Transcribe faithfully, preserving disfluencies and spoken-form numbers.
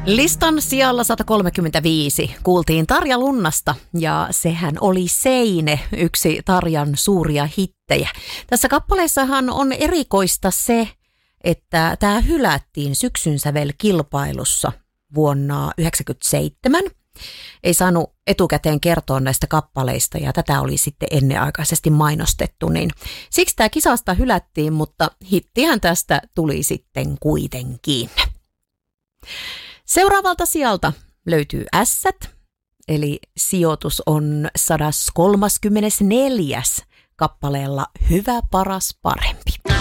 Listan sijalla sata kolmekymmentäviisi kuultiin Tarja Lunnasta ja sehän oli Seine, yksi Tarjan suuria hittejä. Tässä kappaleessahan on erikoista se, että tämä hylättiin Syksyn sävel-kilpailussa vuonna yhdeksänkymmentäseitsemän. Ei saanut etukäteen kertoa näistä kappaleista ja tätä oli sitten ennenaikaisesti mainostettu, niin siksi tämä kisasta hylättiin, mutta hittihän tästä tuli sitten kuitenkin. Seuraavalta sijalta löytyy Ässät, eli sijoitus on sata kolmekymmentäneljä kappaleella Hyvä, paras, parempi.